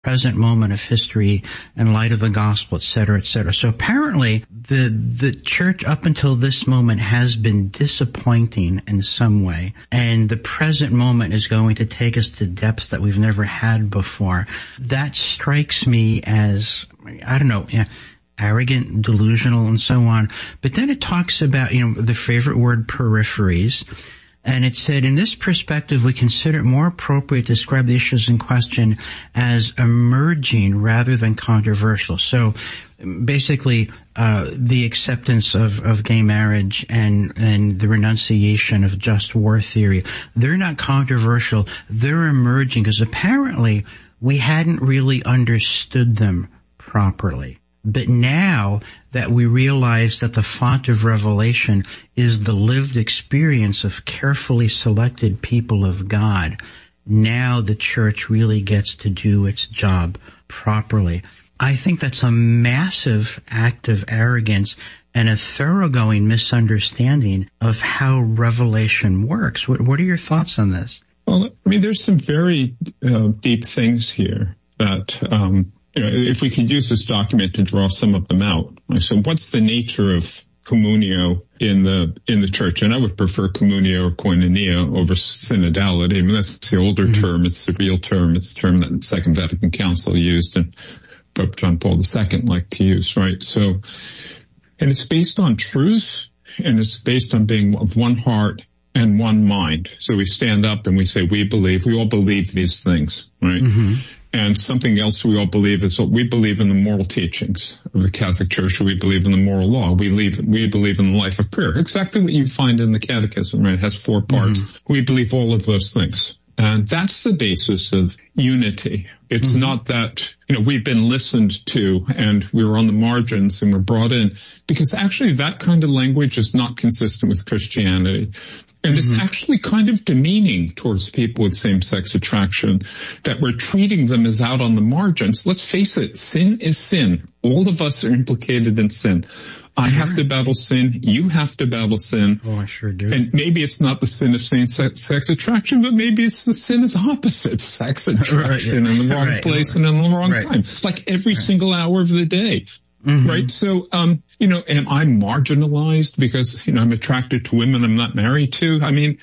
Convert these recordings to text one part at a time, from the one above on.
present moment of history in light of the gospel, et cetera, et cetera. So apparently the church up until this moment has been disappointing in some way, and the present moment is going to take us to depths that we've never had before. That strikes me as, I don't know, arrogant, delusional, and so on. But then it talks about, the favorite word, peripheries. And it said, in this perspective, we consider it more appropriate to describe the issues in question as emerging rather than controversial. So basically, the acceptance of gay marriage and the renunciation of just war theory, they're not controversial. They're emerging because apparently we hadn't really understood them properly. But now that we realize that the font of revelation is the lived experience of carefully selected people of God, now the church really gets to do its job properly. I think that's a massive act of arrogance and a thoroughgoing misunderstanding of how revelation works. What are your thoughts on this? Well, there's some very deep things here that if we could use this document to draw some of them out. So what's the nature of communio in the church? And I would prefer communio or koinonia over synodality. That's the older term. It's the real term. It's the term that the Second Vatican Council used and Pope John Paul II liked to use, right? So, and it's based on truth, and it's based on being of one heart and one mind. So we stand up and we say, we all believe these things, right? Mm-hmm. And something else we all believe is what we believe in the moral teachings of the Catholic Church. We believe in the moral law. We believe in the life of prayer. Exactly what you find in the Catechism, right? It has 4 parts. Mm-hmm. We believe all of those things. And that's the basis of unity. It's not that, we've been listened to and we're on the margins and we're brought in, because actually that kind of language is not consistent with Christianity. And it's actually kind of demeaning towards people with same-sex attraction, that we're treating them as out on the margins. Let's face it, sin is sin. All of us are implicated in sin. I have to battle sin. You have to battle sin. Oh, I sure do. And maybe it's not the sin of same-sex attraction, but maybe it's the sin of the opposite sex attraction in the wrong place and in the wrong time. Like every single hour of the day. Mm-hmm. Right? So, am I marginalized because, I'm attracted to women I'm not married to?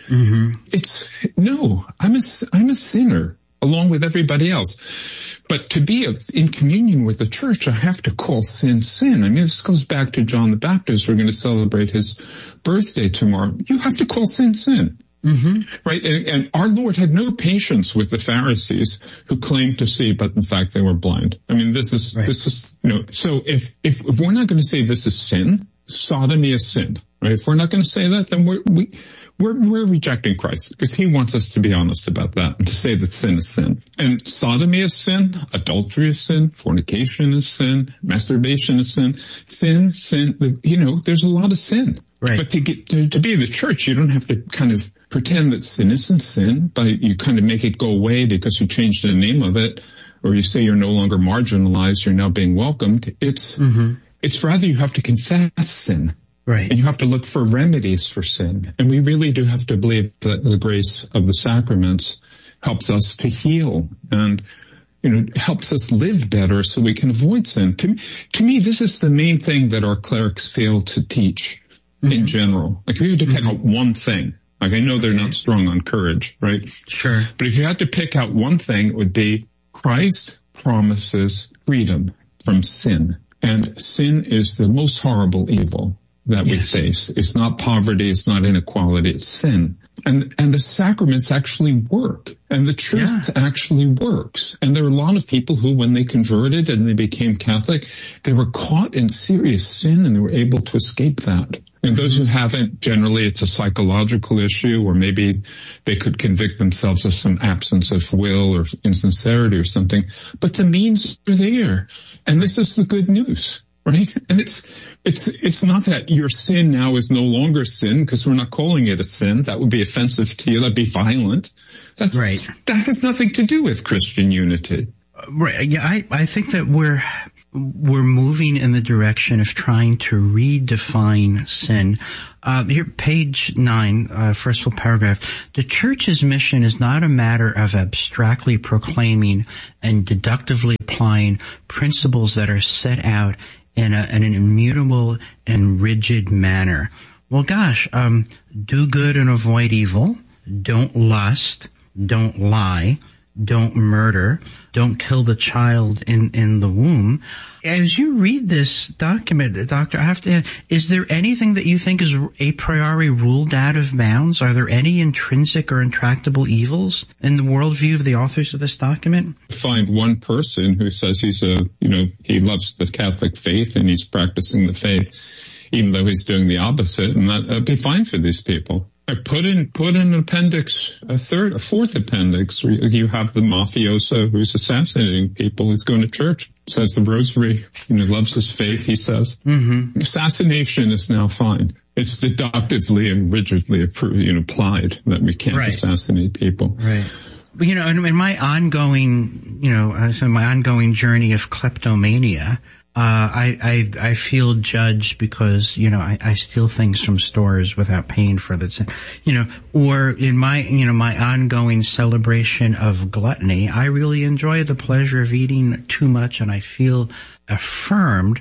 I'm a sinner along with everybody else. But to be in communion with the church, I have to call sin, sin. This goes back to John the Baptist. We're going to celebrate his birthday tomorrow. You have to call sin, sin. Mm-hmm. Right? And our Lord had no patience with the Pharisees who claimed to see, but in fact they were blind. This is, so if we're not going to say this is sin, sodomy is sin, right? If we're not going to say that, then we're rejecting Christ, because he wants us to be honest about that and to say that sin is sin. And sodomy is sin, adultery is sin, fornication is sin, masturbation is sin, sin, there's a lot of sin. Right. But to be in the church, you don't have to kind of pretend that sin isn't sin, but you kind of make it go away because you changed the name of it, or you say you're no longer marginalized, you're now being welcomed. It's rather you have to confess sin. Right. And you have to look for remedies for sin. And we really do have to believe that the grace of the sacraments helps us to heal and, helps us live better so we can avoid sin. To me, this is the main thing that our clerics fail to teach in general. Like if you had to pick out one thing, like I know they're not strong on courage, right? Sure. But if you had to pick out one thing, it would be Christ promises freedom from sin. And sin is the most horrible evil that we face. It's not poverty, it's not inequality, it's sin. And the sacraments actually work. And the truth actually works. And there are a lot of people who, when they converted and they became Catholic, they were caught in serious sin and they were able to escape that. And those who haven't, generally it's a psychological issue, or maybe they could convict themselves of some absence of will or insincerity or something. But the means are there. And this is the good news. Right? And it's not that your sin now is no longer sin, because we're not calling it a sin. That would be offensive to you. That'd be violent. That's right. That has nothing to do with Christian unity. Right. Yeah, I think that we're moving in the direction of trying to redefine sin. Here, page 9, first full paragraph. The church's mission is not a matter of abstractly proclaiming and deductively applying principles that are set out in an immutable and rigid manner. Well, gosh, do good and avoid evil. Don't lust. Don't lie. Don't murder. Don't kill the child in the womb. As you read this document, Doctor, I have to ask, is there anything that you think is a priori ruled out of bounds? Are there any intrinsic or intractable evils in the worldview of the authors of this document? Find one person who says he loves the Catholic faith and he's practicing the faith, even though he's doing the opposite, and that'd be fine for these people. I put in an appendix, a fourth appendix, where you have the mafioso who's assassinating people. He's going to church, says the rosary, loves his faith, he says. Mm-hmm. Assassination is now fine. It's deductively and rigidly applied that we can't assassinate people. Right. But, in my ongoing, my ongoing journey of kleptomania, I feel judged because, I steal things from stores without paying for it, or in my, my ongoing celebration of gluttony, I really enjoy the pleasure of eating too much and I feel affirmed.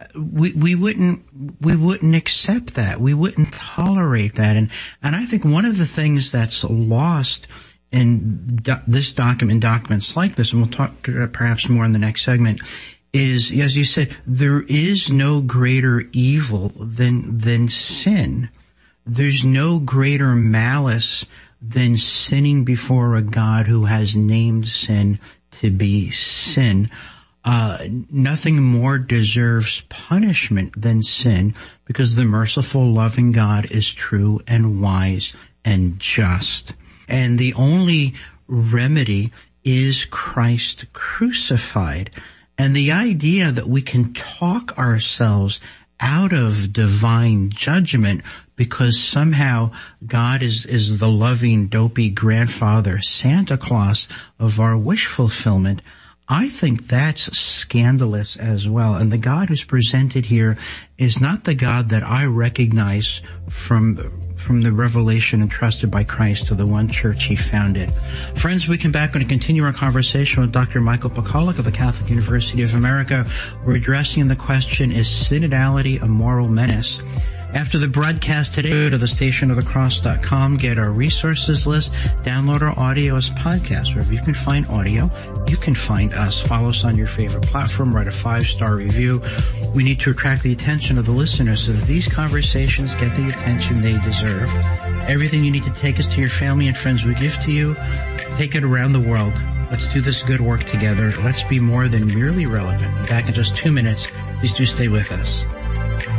We wouldn't accept that. We wouldn't tolerate that. And I think one of the things that's lost in this document, documents like this, and we'll talk perhaps more in the next segment, is, as you said, there is no greater evil than sin. There's no greater malice than sinning before a God who has named sin to be sin. Nothing more deserves punishment than sin, because the merciful, loving God is true and wise and just. And the only remedy is Christ crucified. And the idea that we can talk ourselves out of divine judgment because somehow God is the loving, dopey grandfather, Santa Claus of our wish fulfillment, I think that's scandalous as well. And the God who's presented here is not the God that I recognize from the revelation entrusted by Christ to the one church he founded. Friends, we come back and continue our conversation with Dr. Michael Pacolic of the Catholic University of America. We're addressing the question, is synodality a moral menace? After the broadcast today, go to thestationofthecross.com, get our resources list, download our audio as podcasts. Wherever you can find audio, you can find us. Follow us on your favorite platform, write a 5-star review. We need to attract the attention of the listeners so that these conversations get the attention they deserve. Everything you need to take us to your family and friends we give to you, take it around the world. Let's do this good work together. Let's be more than merely relevant. Back in just 2 minutes. Please do stay with us.